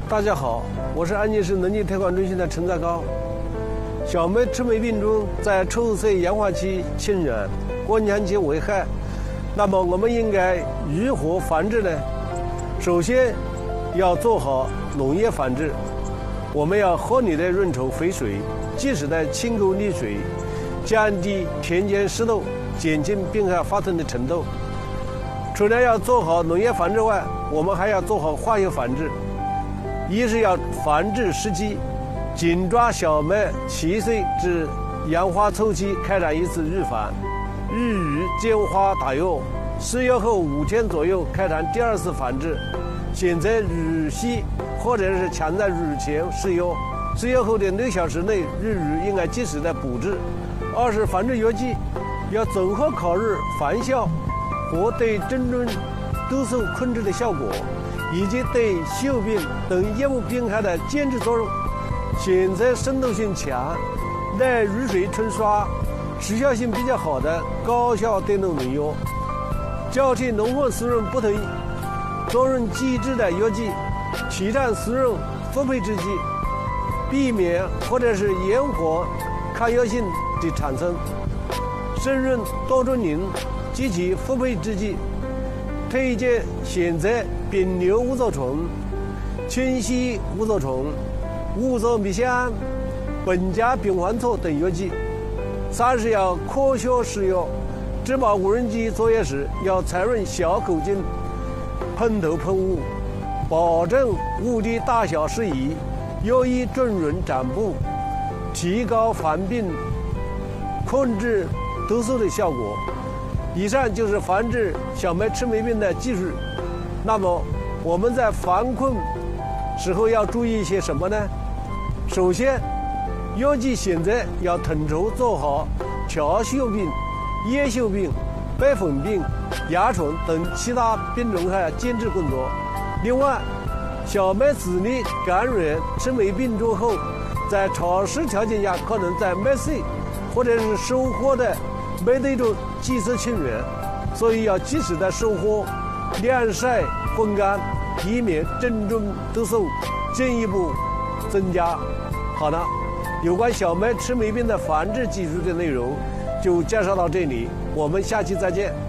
大家好，我是安吉市能级推广中心的陈在高。小麦赤霉病中在臭色氧化期侵染，过年期危害，那么我们应该如何防治呢？首先要做好农业防治，我们要合理的润稠肥水，及时的清沟沥水，降低田间湿度，减轻病害发生的程度。除了要做好农业防治外，我们还要做好化学防治。一是要防治湿机，紧抓小麦7岁至杨花初期开展一次预防，日雨间花打药，10月后5天左右开展第2次防治，选择雨隙或者是抢在雨前施药，10月后的6小时内日雨应该及时的补治。二是防治药剂，要综合考虑防效和对真菌毒素控制的效果，以及对锈病等叶木病害的监制作用，选择渗透性强、耐雨水冲刷、时效性比较好的高效电动农药，交替轮换使用不同作用机制的药剂，提倡使用复配制剂，避免或者是延缓抗药性的产生。胜任多种磷及其复配制剂，推荐选择丙硫乌唑醇、氢硒乌唑醇、乌唑米香、苯甲丙黄唑等药剂。三是要科学使用，植保无人机作业时要采用小口径喷头喷雾，保证雾的大小适宜，药液浸润掌部，提高防病、控制毒素的效果。以上就是防治小麦赤霉病的技术。那么我们在防控时候要注意一些什么呢？首先，药剂选择要统筹做好条锈病、叶锈病、白粉病、蚜虫等其他病虫害监治工作。另外，小麦子粒感染赤霉病中后，在潮湿条件下可能在麦穗或者是收获的麦堆中寄生侵源，所以要及时的收获、晾晒、风干，以免真菌毒素进一步增加。好了，有关小麦赤霉病的防治技术的内容就介绍到这里，我们下期再见。